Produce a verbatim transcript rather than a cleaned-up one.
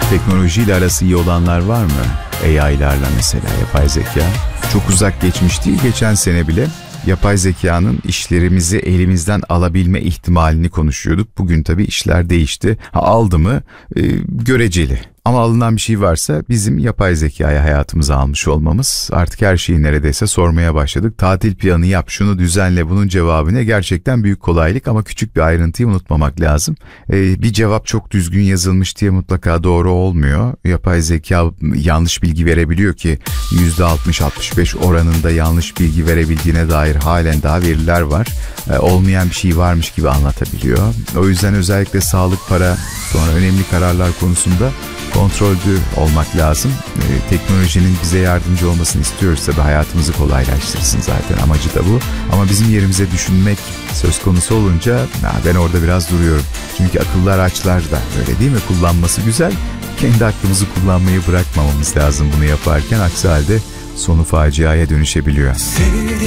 Teknolojiyle arası iyi olanlar var mı? A I'larla mesela, yapay zeka. Çok uzak geçmiş değil, geçen sene bile yapay zekanın işlerimizi elimizden alabilme ihtimalini konuşuyorduk. Bugün tabii işler değişti. Ha, aldı mı? E, göreceli. Ama alınan bir şey varsa bizim yapay zekaya hayatımıza almış olmamız. Artık her şeyi neredeyse sormaya başladık. Tatil planı yap, şunu düzenle, bunun cevabı ne? Gerçekten büyük kolaylık ama küçük bir ayrıntıyı unutmamak lazım. Ee, bir cevap çok düzgün yazılmış diye mutlaka doğru olmuyor. Yapay zeka yanlış bilgi verebiliyor ki yüzde altmış altmış beş oranında yanlış bilgi verebildiğine dair halen daha veriler var. Ee, olmayan bir şey varmış gibi anlatabiliyor. O yüzden özellikle sağlık, para, sonra önemli kararlar konusunda kontrollü olmak lazım. Ee, teknolojinin bize yardımcı olmasını istiyoruz tabii, hayatımızı kolaylaştırsın, zaten amacı da bu. Ama bizim yerimize düşünmek söz konusu olunca ya ben orada biraz duruyorum. Çünkü akıllı araçlar da öyle değil mi? Kullanması güzel. Kendi aklımızı kullanmayı bırakmamamız lazım bunu yaparken. Aksi halde sonu faciaya dönüşebiliyor.